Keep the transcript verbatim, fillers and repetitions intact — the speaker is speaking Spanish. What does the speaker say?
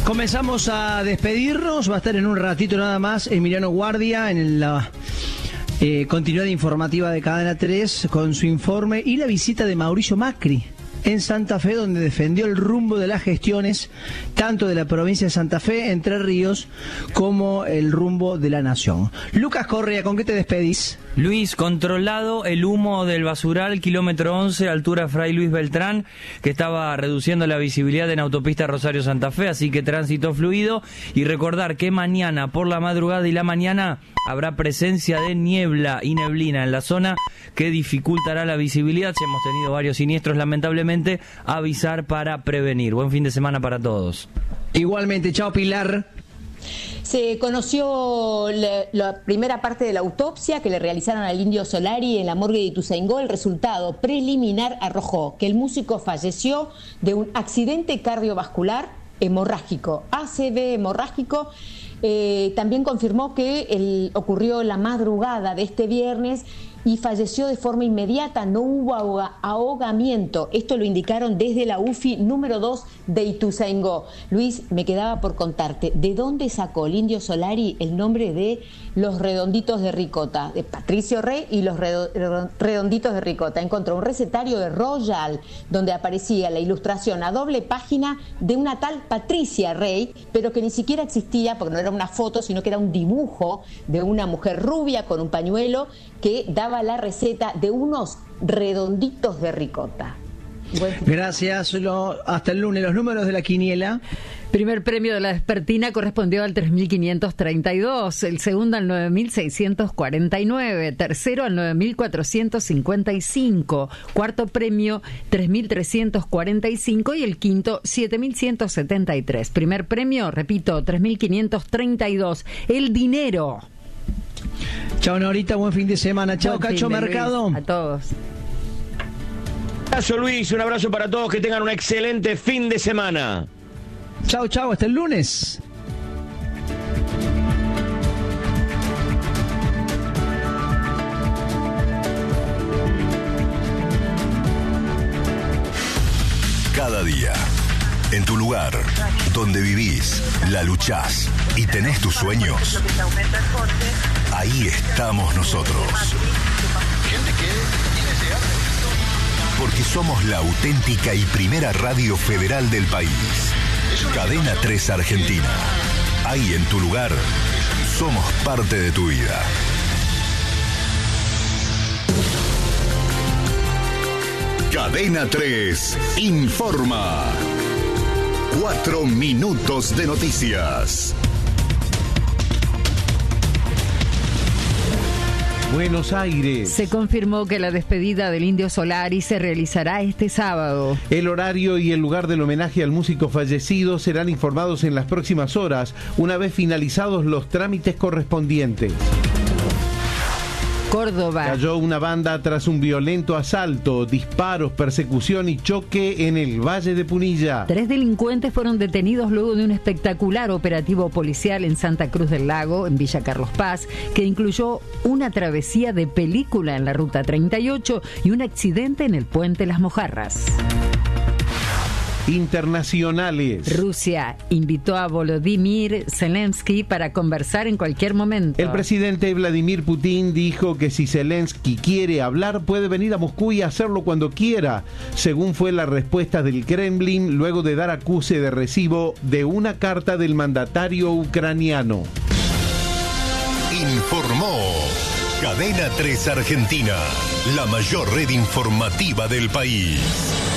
Comenzamos a despedirnos, va a estar en un ratito nada más Emiliano Guardia en la eh, continuidad informativa de Cadena tres con su informe y la visita de Mauricio Macri en Santa Fe, donde defendió el rumbo de las gestiones tanto de la provincia de Santa Fe, Entre Ríos, como el rumbo de la nación. Lucas Correa, ¿con qué te despedís? Luis, controlado el humo del basural, kilómetro once, altura Fray Luis Beltrán, que estaba reduciendo la visibilidad en autopista Rosario-Santa Fe, así que tránsito fluido. Y recordar que mañana por la madrugada y la mañana habrá presencia de niebla y neblina en la zona que dificultará la visibilidad. Si hemos tenido varios siniestros, lamentablemente, avisar para prevenir. Buen fin de semana para todos. Igualmente, chao Pilar. Se conoció la, la primera parte de la autopsia que le realizaron al Indio Solari en la morgue de Ituzaingó. El resultado preliminar arrojó que el músico falleció de un accidente cardiovascular hemorrágico, A C V hemorrágico. Eh, también confirmó que el, ocurrió la madrugada de este viernes y falleció de forma inmediata, no hubo ahoga, ahogamiento. Esto lo indicaron desde la U F I número dos de Ituzaingó. Luis, me quedaba por contarte, ¿de dónde sacó el Indio Solari el nombre de los redonditos de ricota? De Patricio Rey y los redonditos de ricota. Encontró un recetario de Royal donde aparecía la ilustración a doble página de una tal Patricia Rey, pero que ni siquiera existía porque no era una foto, sino que era un dibujo de una mujer rubia con un pañuelo que daba la receta de unos redonditos de ricota. Gracias, lo, hasta el lunes. Los números de la quiniela. Primer premio de la Despertina correspondió al tres mil quinientos treinta y dos, el segundo al nueve mil seiscientos cuarenta y nueve, tercero al nueve mil cuatrocientos cincuenta y cinco, cuarto premio tres mil trescientos cuarenta y cinco y el quinto siete mil ciento setenta y tres. Primer premio, repito, tres mil quinientos treinta y dos. El dinero. Chao Norita, buen fin de semana. Chao Buen Cacho fin de Mercado. Luis, a todos. Un abrazo Luis, un abrazo para todos, que tengan un excelente fin de semana. Chao, chao, hasta el lunes. Cada día, en tu lugar, donde vivís, la luchás y tenés tus sueños, ahí estamos nosotros. Porque somos la auténtica y primera radio federal del país. Cadena tres Argentina. Ahí en tu lugar, somos parte de tu vida. Cadena tres informa. Cuatro minutos de noticias. Buenos Aires. Se confirmó que la despedida del Indio Solari se realizará este sábado. El horario y el lugar del homenaje al músico fallecido serán informados en las próximas horas, una vez finalizados los trámites correspondientes. Córdoba. Cayó una banda tras un violento asalto, disparos, persecución y choque en el Valle de Punilla. Tres delincuentes fueron detenidos luego de un espectacular operativo policial en Santa Cruz del Lago, en Villa Carlos Paz, que incluyó una travesía de película en la Ruta treinta y ocho y un accidente en el Puente Las Mojarras. Internacionales. Rusia invitó a Volodymyr Zelensky para conversar en cualquier momento. El presidente Vladimir Putin dijo que si Zelensky quiere hablar, puede venir a Moscú y hacerlo cuando quiera, según fue la respuesta del Kremlin luego de dar acuse de recibo de una carta del mandatario ucraniano. Informó Cadena tres Argentina, la mayor red informativa del país.